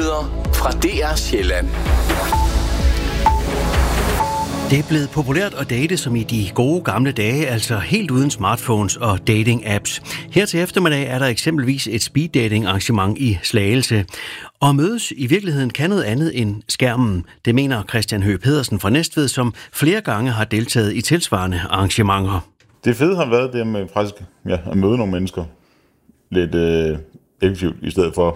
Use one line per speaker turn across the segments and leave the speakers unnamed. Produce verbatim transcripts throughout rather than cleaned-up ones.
Nyheder fra D R Sjælland.
Det er blevet populært at date som i de gode gamle dage, altså helt uden smartphones og dating-apps. Her til eftermiddag er der eksempelvis et speed-dating-arrangement i Slagelse. Og mødes i virkeligheden kan noget andet end skærmen. Det mener Christian Høgh Pedersen fra Næstved, som flere gange har deltaget i tilsvarende arrangementer.
Det fede har været det med faktisk ja, at møde nogle mennesker lidt øh, effektivt, i stedet for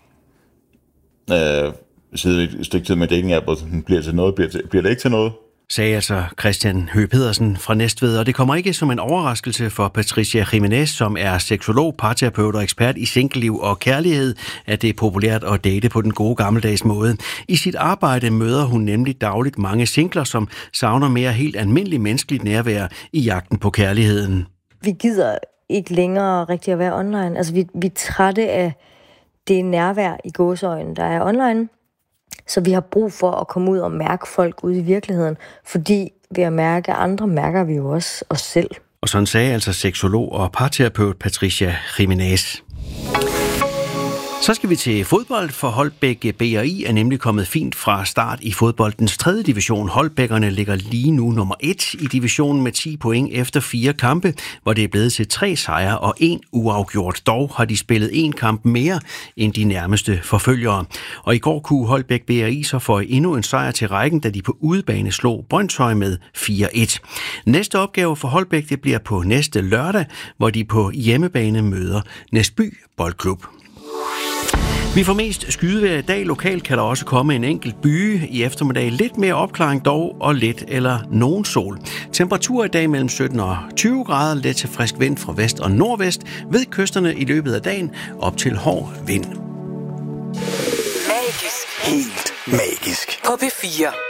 øh, sidde et stykke tid med dating-app, og bliver til noget, bliver, til, bliver det ikke til noget.
Sagde altså Christian Høgh Pedersen fra Næstved, og det kommer ikke som en overraskelse for Patricia Jiménez, som er seksolog, parterapeut og ekspert i singleliv og kærlighed, at det er populært at date på den gode gammeldags måde. I sit arbejde møder hun nemlig dagligt mange singler, som savner mere helt almindelig menneskeligt nærvær i jagten på kærligheden.
Vi gider ikke længere rigtig at være online. Altså vi, vi er trætte af det nærvær i gåseøjne, der er online. Så vi har brug for at komme ud og mærke folk ude i virkeligheden, fordi ved at mærke andre, mærker vi jo også os selv.
Og sådan sagde altså seksolog og parterapeut Patricia Jiménez. Så skal vi til fodbold, for Holbæk B R I er nemlig kommet fint fra start i fodboldens tredje division. Holbækkerne ligger lige nu nummer et i divisionen med ti point efter fire kampe, hvor det er blevet til tre sejre og en uafgjort. Dog har de spillet en kamp mere end de nærmeste forfølgere. Og i går kunne Holbæk B R I så få endnu en sejr til rækken, da de på udebane slog Brønshøj med fire et. Næste opgave for Holbæk det bliver på næste lørdag, hvor de på hjemmebane møder Næsby Boldklub. Vi får mest skydevejr i dag. Lokalt kan der også komme en enkelt byge. I eftermiddag lidt mere opklaring dog, og lidt eller nogen sol. Temperatur i dag mellem sytten og tyve grader. Let til frisk vind fra vest og nordvest. Ved kysterne i løbet af dagen op til hård vind.
Magisk. Helt magisk. På P fire.